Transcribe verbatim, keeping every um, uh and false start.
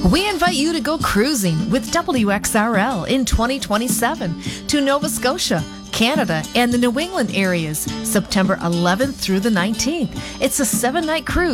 We invite you to go cruising with W X R L in twenty twenty-seven to Nova Scotia, Canada, and the New England areas, September eleventh through the nineteenth. It's a seven-night cruise